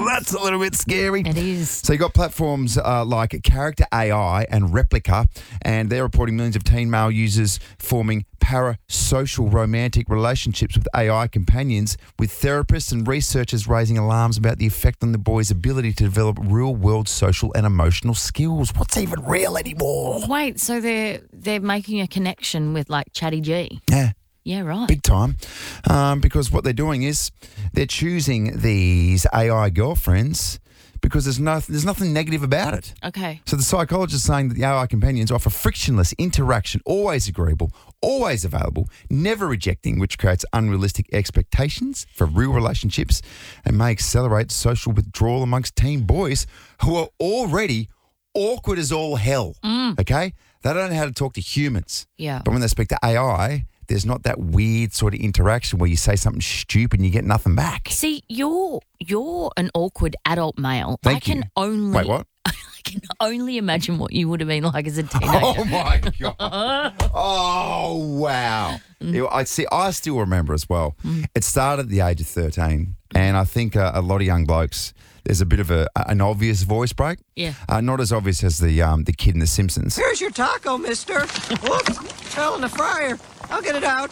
that's a little bit scary. It is. So you got platforms like Character AI and Replica, and they're reporting millions of teen male users forming parasocial romantic relationships with AI companions, with therapists and researchers raising alarms about the effect on the boys' ability to develop real-world social and emotional skills. What's even real anymore? Wait, so they're making a connection with like Chatty G? Yeah. Yeah, right. Big time. Because what they're doing is they're choosing these AI girlfriends because there's nothing negative about it. Okay. So the psychologist is saying that the AI companions offer frictionless interaction, always agreeable, always available, never rejecting, which creates unrealistic expectations for real relationships and may accelerate social withdrawal amongst teen boys who are already awkward as all hell, okay? They don't know how to talk to humans. Yeah. But when they speak to AI, there's not that weird sort of interaction where you say something stupid and you get nothing back. See, you're an awkward adult male. Thank you. Wait, what? I can only imagine what you would have been like as a teenager. Oh, my God. Oh, wow. I still remember as well. It started at the age of 13, and I think a lot of young blokes, there's a bit of an obvious voice break. Yeah. Not as obvious as the kid in The Simpsons. Here's your taco, mister. Whoops, fell in the fryer. I'll get it out.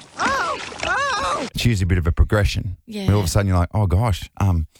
Oh! It's usually a bit of a progression. Yeah. When all of a sudden you're like, oh, gosh,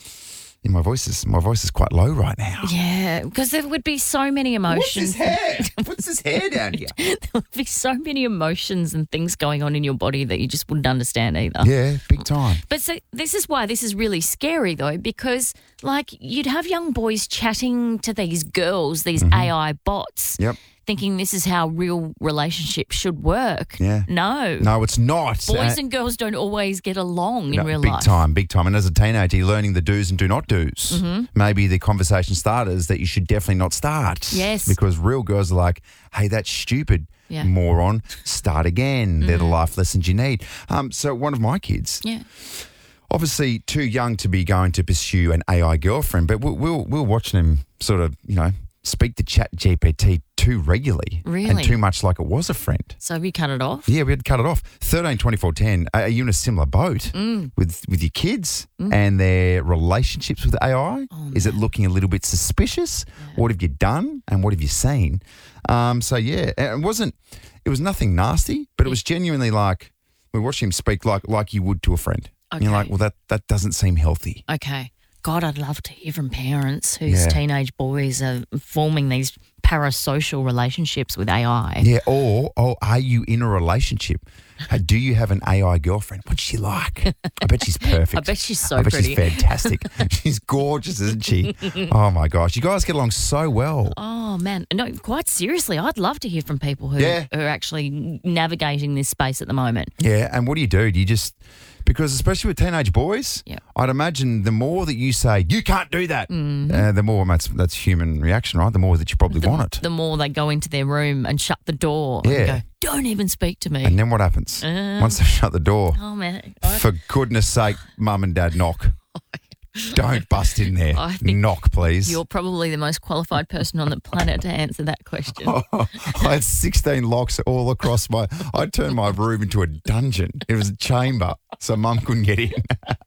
my voice is quite low right now. Yeah, because there would be so many emotions. What's this hair down here? There would be so many emotions and things going on in your body that you just wouldn't understand either. Yeah, big time. But so this is why this is really scary, though, because, like, you'd have young boys chatting to these girls, these AI bots. Yep. Thinking this is how real relationships should work. Yeah. No, it's not. Boys and girls don't always get along in real life. Big time. And as a teenager, you're learning the do's and do not do's. Maybe the conversation starters that you should definitely not start. Yes. Because real girls are like, hey, that's stupid, moron. Start again. They're the life lessons you need. So one of my kids, obviously too young to be going to pursue an AI girlfriend, but we're watching him sort of, speak to ChatGPT too regularly. Really? And too much like it was a friend. So have you cut it off? Yeah, we had to cut it off. 13, 24, 10, are you in a similar boat with your kids and their relationships with AI? Is it looking a little bit suspicious? Yeah. What have you done and what have you seen? It was nothing nasty, but it was genuinely like we watched him speak like you would to a friend. Okay. And you're like, well, that doesn't seem healthy. Okay. God, I'd love to hear from parents whose teenage boys are forming these parasocial relationships with AI. Yeah, or are you in a relationship? Do you have an AI girlfriend? What's she like? I bet she's perfect. I bet she's so I bet pretty. she's fantastic. She's gorgeous, isn't she? Oh, my gosh. You guys get along so well. Oh, man. No, quite seriously, I'd love to hear from people who are actually navigating this space at the moment. Yeah, and what do? Do you just... Because especially with teenage boys, I'd imagine the more that you say, you can't do that, the more that's human reaction, right? The more that you probably want it. The more they go into their room and shut the door and go, don't even speak to me. And then what happens? Once they shut the door, for goodness sake, mum and dad knock. Don't bust in there. Knock, please. You're probably the most qualified person on the planet to answer that question. I had 16 locks all across I turned my room into a dungeon. It was a chamber, so mum couldn't get in.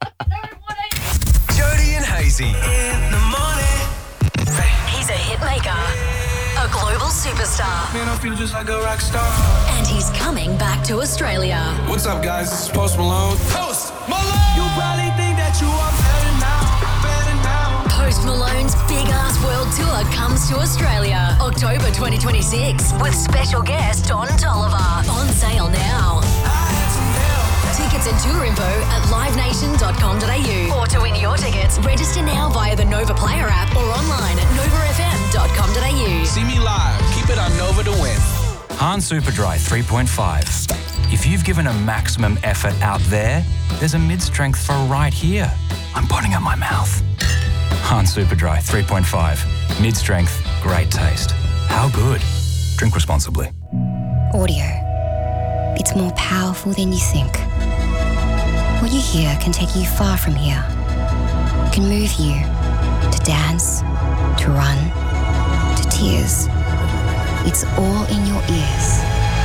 Jody and Hazy in the morning. He's a hit maker, a global superstar, Man, I feel just like a rock star. and he's coming back to Australia. What's up, guys? This is Post Malone. Post Malone! You probably think that you are better now. Post Malone's Big Ass World Tour comes to Australia, October 2026, with special guest Don Tolliver. On sale now. Tickets and tour info at livenation.com.au. Or to win your tickets, register now via the Nova Player app or online at novafm.com.au. See me live. Keep it on Nova to win. Han Superdry 3.5. If you've given a maximum effort out there's a mid-strength for right here. I'm putting up my mouth. Han Superdry 3.5. Mid-strength, great taste. How good? Drink responsibly. Audio. It's more powerful than you think. What you hear can take you far from here. It can move you to dance, to run, to tears. It's all in your ears.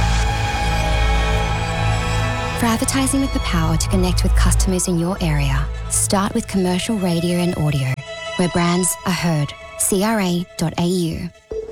For advertising with the power to connect with customers in your area, start with commercial radio and audio. where brands are heard. CRA.au.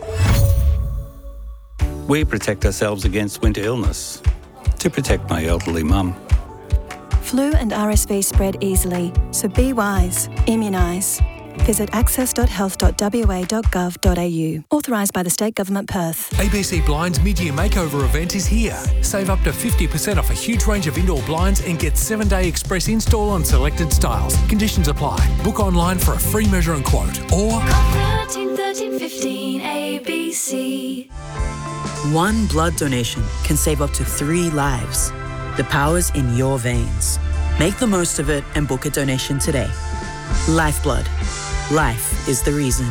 We protect ourselves against winter illness to protect my elderly mum. Flu and RSV spread easily, so be wise. Immunise. Visit access.health.wa.gov.au. Authorised by the State Government, Perth. ABC Blinds mid-year makeover event is here. Save up to 50% off a huge range of indoor blinds and get 7-day express install on selected styles. Conditions apply. Book online for a free measure and quote. Or call 13 15 ABC. One blood donation can save up to 3 lives. The power's in your veins. Make the most of it and book a donation today. Lifeblood. Life is the reason.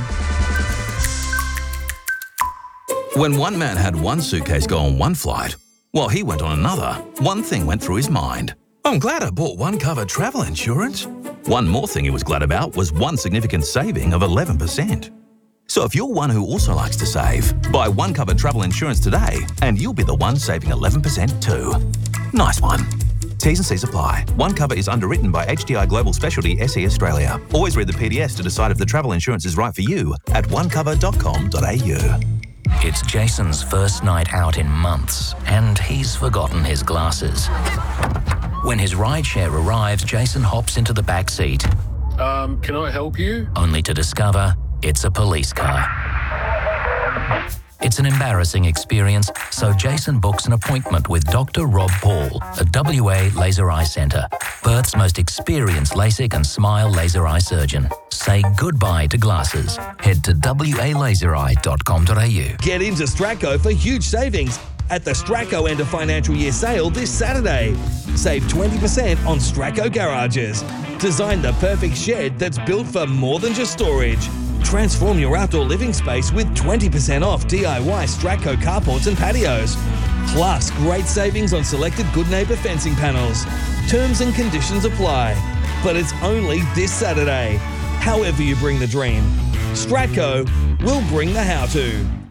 When one man had one suitcase go on one flight, while he went on another, one thing went through his mind. I'm glad I bought one cover travel insurance. One more thing he was glad about was one significant saving of 11%. So if you're one who also likes to save, buy one cover travel insurance today and you'll be the one saving 11% too. Nice one. T's and C's apply. One cover is underwritten by HDI Global Specialty SE Australia. Always read the PDS to decide if the travel insurance is right for you at onecover.com.au. It's Jason's first night out in months, and he's forgotten his glasses. When his rideshare arrives, Jason hops into the back seat. Can I help you? Only to discover it's a police car. It's an embarrassing experience, so Jason books an appointment with Dr. Rob Paul at WA Laser Eye Centre, Perth's most experienced LASIK and SMILE laser eye surgeon. Say goodbye to glasses. Head to walaseri.com.au. Get into Stratco for huge savings at the Stratco End of Financial Year sale this Saturday. Save 20% on Stratco garages. Design the perfect shed that's built for more than just storage. Transform your outdoor living space with 20% off DIY Stratco carports and patios. Plus, great savings on selected Good Neighbour fencing panels. Terms and conditions apply. But it's only this Saturday. However you bring the dream, Stratco will bring the how-to.